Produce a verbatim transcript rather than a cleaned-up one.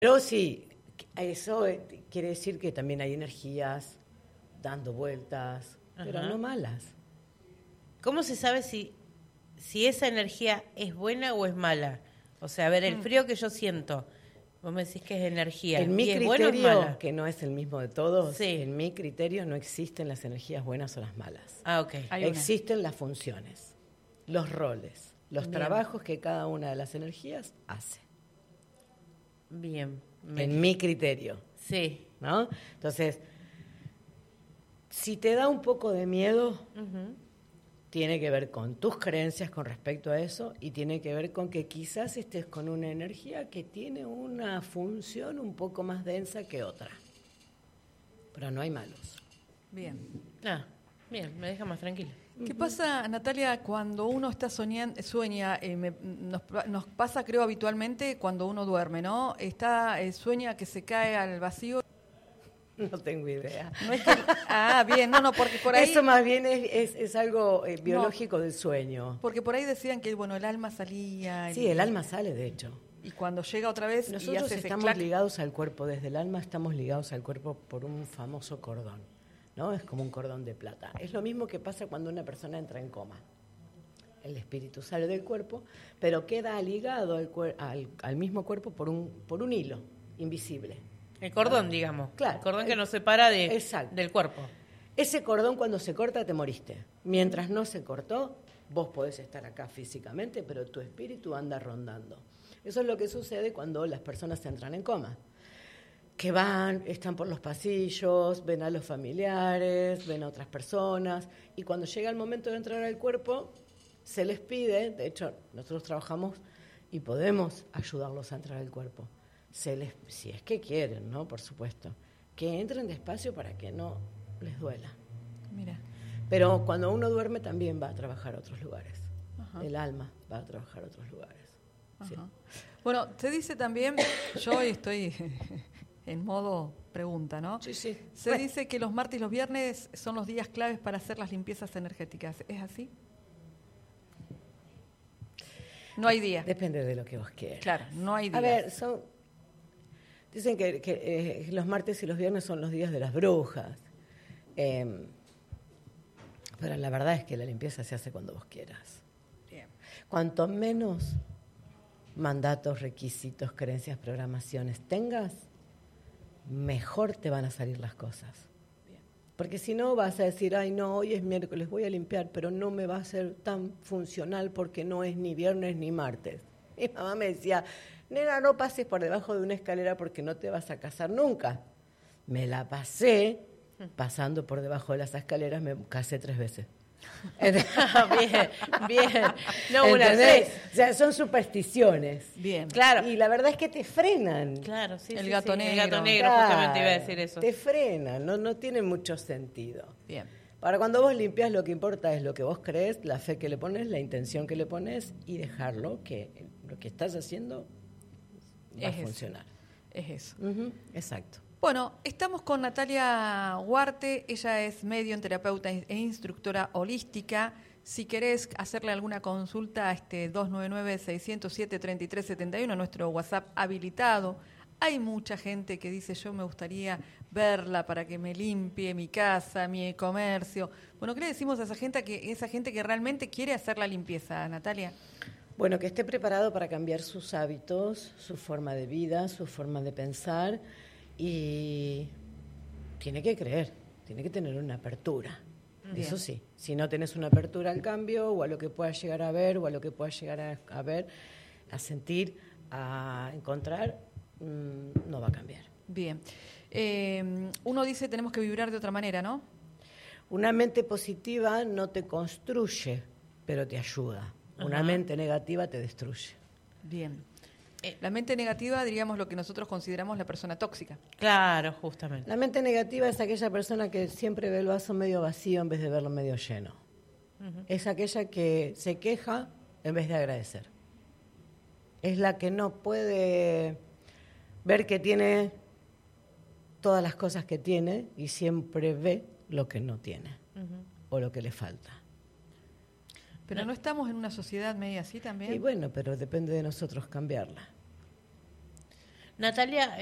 Pero sí, eso quiere decir que también hay energías dando vueltas, Ajá. pero no malas. ¿Cómo se sabe si, si esa energía es buena o es mala? O sea, a ver, el frío que yo siento, vos me decís que es energía. En mi ¿Y es criterio, buena o mala? que no es el mismo de todos, sí. en mi criterio no existen las energías buenas o las malas. Ah, ok. Hay existen una. Las funciones, los roles, los Bien. trabajos que cada una de las energías hace. Bien. Me... En mi criterio. Sí. ¿No? Entonces, si te da un poco de miedo, uh-huh. tiene que ver con tus creencias con respecto a eso y tiene que ver con que quizás estés con una energía que tiene una función un poco más densa que otra. Pero no hay malos. Bien. Ah, bien, me deja más tranquila. ¿Qué pasa, Natalia, cuando uno está soñando, sueña, eh, me, nos, nos pasa creo habitualmente cuando uno duerme, ¿no? Está, eh, sueña que se cae al vacío. No tengo idea. No es que, ah, bien, no, no, porque por ahí... Eso más bien es, es, es algo eh, biológico no, del sueño. Porque por ahí decían que, bueno, el alma salía... Sí, y, el alma sale, de hecho. Y cuando llega otra vez... Nosotros y hace estamos ese clac... ligados al cuerpo, desde el alma estamos ligados al cuerpo por un famoso cordón, ¿no? Es como un cordón de plata. Es lo mismo que pasa cuando una persona entra en coma. El espíritu sale del cuerpo, pero queda ligado al, al, al mismo cuerpo por un, por un hilo invisible. El cordón, digamos. Claro. El cordón que nos separa de, Exacto. del cuerpo. Ese cordón cuando se corta te moriste. Mientras no se cortó, vos podés estar acá físicamente, pero tu espíritu anda rondando. Eso es lo que sucede cuando las personas entran en coma. Que van, están por los pasillos, ven a los familiares, ven a otras personas, y cuando llega el momento de entrar al cuerpo, se les pide, de hecho, nosotros trabajamos y podemos ayudarlos a entrar al cuerpo. Se les, si es que quieren, ¿no? Por supuesto, que entren despacio para que no les duela. Mira. Pero cuando uno duerme también va a trabajar a otros lugares. Ajá. El alma va a trabajar a otros lugares. Sí. Bueno, se dice también, yo hoy estoy en modo pregunta, ¿no? Sí, sí. Se bueno. dice que los martes y los viernes son los días claves para hacer las limpiezas energéticas. ¿Es así? No hay día. Depende de lo que vos quieras. Claro, no hay día. A ver, son... Dicen que, que eh, los martes y los viernes son los días de las brujas. Eh, pero la verdad es que la limpieza se hace cuando vos quieras. Bien. Cuanto menos mandatos, requisitos, creencias, programaciones tengas, mejor te van a salir las cosas. Bien. Porque si no vas a decir, ay no, hoy es miércoles, voy a limpiar, pero no me va a ser tan funcional porque no es ni viernes ni martes. Mi mamá me decía, nena, no pases por debajo de una escalera porque no te vas a casar nunca. Me la pasé pasando por debajo de las escaleras, me casé tres veces. bien, bien. No una vez. O sea, son supersticiones. Bien. Claro. Y la verdad es que te frenan. Claro, sí, el sí, gato sí. negro. El gato negro, claro, justamente iba a decir eso. Te frenan, no, no tiene mucho sentido. Bien. Para cuando vos limpias, lo que importa es lo que vos crees, la fe que le pones, la intención que le pones y dejarlo que lo que estás haciendo va es a funcionar. Eso. Es eso. Uh-huh, exacto. Bueno, estamos con Natalia Huarte, ella es medium, terapeuta e instructora holística. Si querés hacerle alguna consulta a este dos nueve nueve, seis cero siete, tres tres siete uno, nuestro WhatsApp habilitado. Hay mucha gente que dice, yo me gustaría verla para que me limpie mi casa, mi comercio. Bueno, ¿qué le decimos a esa gente que, esa gente que realmente quiere hacer la limpieza, Natalia? Bueno, que esté preparado para cambiar sus hábitos, su forma de vida, su forma de pensar. Y tiene que creer, tiene que tener una apertura. Bien. Eso sí, si no tenés una apertura al cambio o a lo que puedas llegar a ver o a lo que puedas llegar a, a ver, a sentir, a encontrar, mmm, no va a cambiar. Bien. Eh, uno dice tenemos que vibrar de otra manera, ¿no? Una mente positiva no te construye, pero te ayuda. Ajá. Una mente negativa te destruye. Bien. La mente negativa, diríamos, lo que nosotros consideramos la persona tóxica. Claro, justamente. La mente negativa es aquella persona que siempre ve el vaso medio vacío en vez de verlo medio lleno. Uh-huh. Es aquella que se queja en vez de agradecer. Es la que no puede ver que tiene todas las cosas que tiene y siempre ve lo que no tiene uh-huh. o lo que le falta. Pero no estamos en una sociedad media así también. Y bueno, pero depende de nosotros cambiarla. Natalia,